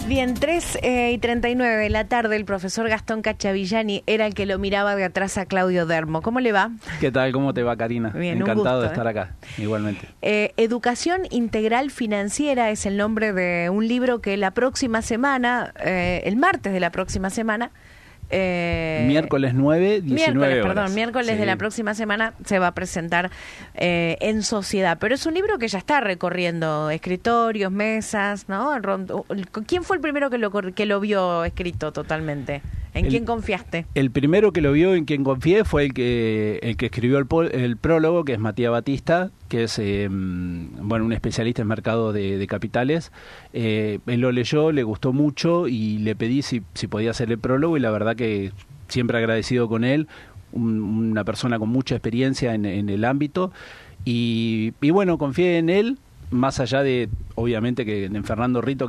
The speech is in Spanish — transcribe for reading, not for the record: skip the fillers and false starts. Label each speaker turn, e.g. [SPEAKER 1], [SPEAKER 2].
[SPEAKER 1] Bien, 3:39 de la tarde, el profesor Gastón Cacciavillani era el que lo miraba de atrás a Claudio Dermo. ¿Cómo le va?
[SPEAKER 2] ¿Qué tal? ¿Cómo te va, Karina?
[SPEAKER 1] Bien,
[SPEAKER 2] encantado
[SPEAKER 1] un gusto,
[SPEAKER 2] de estar acá, igualmente.
[SPEAKER 1] Educación Integral Financiera es el nombre de un libro que la próxima semana, el martes de la próxima semana,
[SPEAKER 2] miércoles 9, 19 horas.
[SPEAKER 1] Miércoles
[SPEAKER 2] Sí.
[SPEAKER 1] de la próxima semana se va a presentar en Sociedad. Pero es un libro que ya está recorriendo escritorios, mesas, ¿no? ¿Quién fue el primero que lo vio escrito totalmente? ¿En quién confiaste?
[SPEAKER 2] El primero que lo vio, en quien confié, fue el que escribió el prólogo, que es Matías Batista, que es un especialista en mercado de capitales. Él lo leyó, le gustó mucho y le pedí si podía hacer el prólogo, y la verdad que siempre agradecido con él, una persona con mucha experiencia en el ámbito, y bueno, confié en él, más allá de, obviamente, que en Fernando Rito,